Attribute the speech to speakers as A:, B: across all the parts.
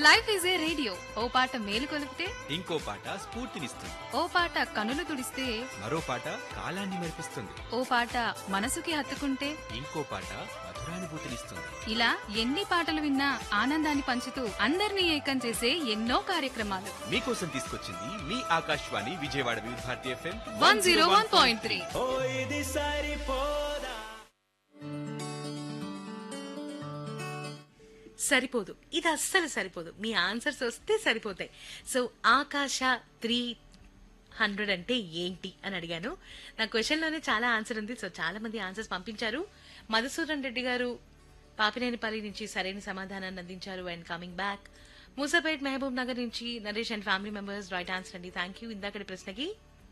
A: Life is a radio ఓ పాట మేలు కొలిపితే
B: ఇంకో పాట స్ఫూర్తినిస్తుంది.
A: ఓ పాట కనులు తుడిస్తే
B: మరో పాట కాలాన్ని మెరిపిస్తుంది.
A: ఓ పాట మనసుకి హత్తుకుంటే
B: ఇంకో పాట మధురానుభూతినిస్తుంది.
A: ఇలా ఎన్ని పాటలు విన్నా ఆనందాన్ని పంచుతూ అందరినీ ఏకం చేసే ఎన్నో కార్యక్రమాలు
B: మీకోసం తీసుకొచ్చింది మీ ఆకాశవాణి విజయవాడ వివిధ భారతి ఎఫ్ఎం
A: 101.3.
B: ఓ ఇది సరిపోదా.
C: సరిపోదు, ఇది అస్సలు సరిపోదు. మీ ఆన్సర్స్ వస్తే సరిపోతాయి. సో ఆకాశ 300 అంటే ఏంటి అని అడిగాను. నా క్వశ్చన్ లోనే చాలా ఆన్సర్ ఉంది. సో చాలా మంది ఆన్సర్స్ పంపించారు. మధుసూదన్ రెడ్డి గారు పాపినేనిపల్లి నుంచి సరైన సమాధానాన్ని అందించారు. And coming back Moosapet Mahabub Nagar నుంచి Naresh and family members right answer అండి. Thank you. ఇందాకటి ప్రశ్నకి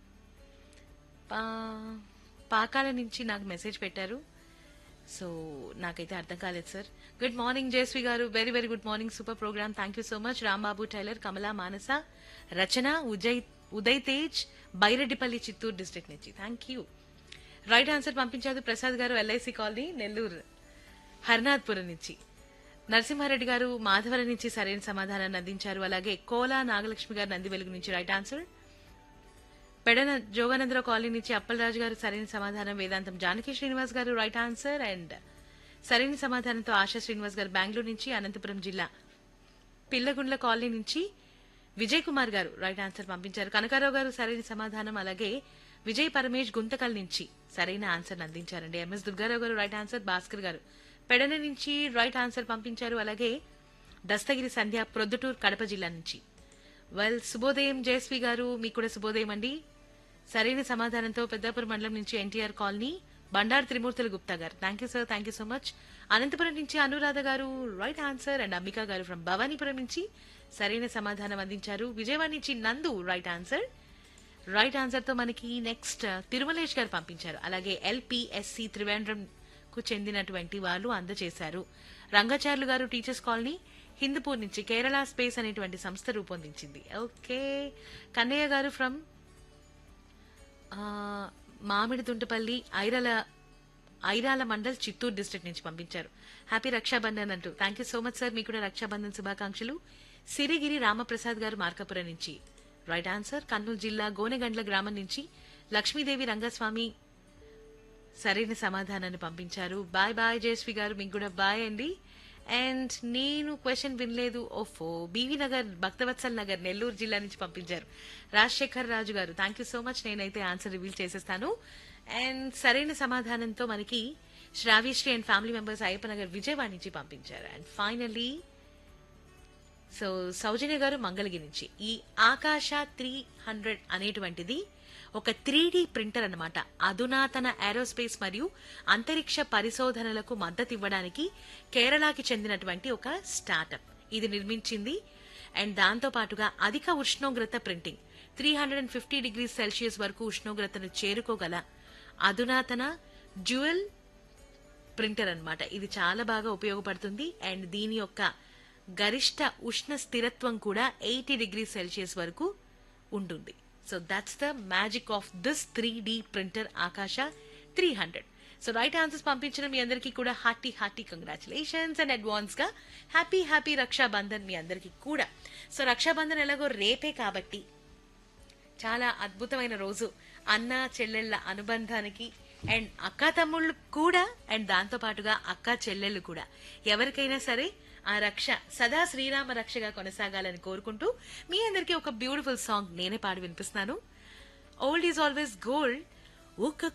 C: పాకాల నుంచి నాకు మెసేజ్ పెట్టారు. సో నాకైతే అర్థం కాలేదు సార్. గుడ్ మార్నింగ్ జయశ్రీ గారు, very very good morning, super programme, thank you so much. Rambabu tailor, Kamala, Manasa, Rachana, Uday Tej, Baireddipalli, Chittoor district నుంచి థ్యాంక్ యూ. రైట్ ఆన్సర్ పంపించారు ప్రసాద్ గారు, ఎల్ఐసి కాలనీ, నెల్లూరు, హర్నాథ్పురం నుంచి. నరసింహారెడ్డి గారు మాధవరం నుంచి సరైన సమాధానాన్ని అందించారు. అలాగే కోలా నాగలక్ష్మి గారు నంది వెలుగు నుంచి right answer. Pedana Jogananda Rao colony నుంచి అప్పలరాజు గారు సరైన సమాధానం. వేదాంతం జానకి శ్రీనివాస్ గారు రైట్ ఆన్సర్. అండ్ సరైన సమాధానంతో ఆశా శ్రీనివాస్ గారు బెంగళూరు నుంచి. అనంతపురం జిల్లా పిల్లగుండ్ల కాలనీ నుంచి విజయ్ కుమార్ గారు రైట్ ఆన్సర్ పంపించారు. కనకారావు గారు సరైన సమాధానం. అలాగే విజయ్ పరమేష్ గుంతకల్ నుంచి సరైన ఆన్సర్ అందించారండి. ఎంఎస్ దుర్గారావు గారు రైట్ ఆన్సర్. భాస్కర్ గారు పెడన నుంచి రైట్ ఆన్సర్ పంపించారు. అలాగే దస్తగిరి సంధ్య ప్రొద్దుటూరు కడప జిల్లా నుంచి. వెల్, శుభోదయం జయశ్రీ గారు, మీకు కూడా శుభోదయం అండి. సరైన సమాధానంతో పెద్దాపురం మండలం నుంచి ఎన్టీఆర్ కాలనీ బండారు త్రిమూర్తుల గుప్తా గారు thank you sir, thank you so much. Anantapuram నుంచి అనురాధ గారు రైట్ ఆన్సర్. అండ్ అంబికా గారు ఫ్రమ్ భవానీపురం నుంచి సరైన సమాధానం అందించారు. విజయవాడ నుంచి నందు రైట్ ఆన్సర్. రైట్ ఆన్సర్ తో మనకి నెక్స్ట్ తిరుమలేష్ గారు పంపించారు. అలాగే ఎల్పిఎస్సి త్రివేంద్రం కు చెందినటువంటి వాళ్ళు అందజేశారు. రంగాచార్యులు గారు టీచర్స్ కాలనీ హిందూపూర్ నుంచి కేరళ స్పేస్ అనేటువంటి సంస్థ రూపొందించింది. ఓకే. కన్నయ్య గారు ఫ్రమ్ మామిడి తుంటపల్లి, ఐరాల మండల్, చిత్తూరు డిస్ట్రిక్ట్ నుంచి పంపించారు. హ్యాపీ రక్షాబంధన్ అంటూ thank you so much sir, మీకు కూడా రక్షాబంధన్ శుభాకాంక్షలు. సిరిగిరి రామప్రసాద్ గారు మార్కాపురం నుంచి రైట్ ఆన్సర్. కర్నూలు జిల్లా గోనెగండ్ల గ్రామం నుంచి లక్ష్మీదేవి రంగస్వామి సరైన సమాధానాన్ని పంపించారు. బాయ్ బాయ్ జయశ్రీ గారు, మీకు కూడా బాయ్ అండి. అండ్ నేను క్వశ్చన్ వినలేదు, ఓఫో. బీవీ నగర్, భక్తవత్సల్ నగర్, నెల్లూరు జిల్లా నుంచి పంపించారు రాజశేఖర్ రాజు గారు. Thank you so much. నేనైతే ఆన్సర్ రివీల్ చేసేస్తాను. అండ్ సరైన సమాధానంతో మనకి Sravyasri and family members Ayyappa Nagar Vijayawada నుంచి పంపించారు. అండ్ ఫైనల్లీ సో సౌజన్య గారు మంగళగిరి నుంచి. ఈ ఆకాశ 300 అనేటువంటిది ఒక 3D ప్రింటర్ అన్నమాట. అధునాతన ఏరోస్పేస్ మరియు అంతరిక్ష పరిశోధనలకు మద్దతు ఇవ్వడానికి కేరళకి చెందినటువంటి ఒక స్టార్టప్ ఇది నిర్మించింది. అండ్ దాంతో పాటుగా అధిక ఉష్ణోగ్రత ప్రింటింగ్ 350 డిగ్రీ సెల్సియస్ వరకు ఉష్ణోగ్రతను చేరుకోగల అధునాతన డ్యూయల్ ప్రింటర్ అన్నమాట. ఇది చాలా బాగా ఉపయోగపడుతుంది. అండ్ దీని యొక్క గరిష్ట ఉష్ణ స్థిరత్వం కూడా 80 డిగ్రీ సెల్సియస్ వరకు ఉంటుంది. So that's the magic of this 3D printer ఆకాశ 300. సో రైట్ ఆన్సర్స్ పంపించిన మీ అందరికీ కూడా హార్టీ కంగ్రాచులేషన్స్ అండ్ అడ్వాన్స్ గా హ్యాపీ రక్షాబంధన్ మీ అందరికీ కూడా. సో రక్షాబంధన్ ఎలాగో రేపే కాబట్టి చాలా అద్భుతమైన రోజు అన్న చెల్లెళ్ళ అనుబంధానికి. అండ్ అక్కా తమ్ముళ్ళు కూడా, అండ్ దాంతో పాటుగా అక్కా చెల్లెళ్ళు కూడా, ఎవరికైనా సరే ఆ రక్ష సదా శ్రీరామ రక్షగా కొనసాగాలని కోరుకుంటూ మీ అందరికీ ఒక బ్యూటిఫుల్ సాంగ్ నేనే పాడి వినిపిస్తున్నాను. Old is always gold. ఒక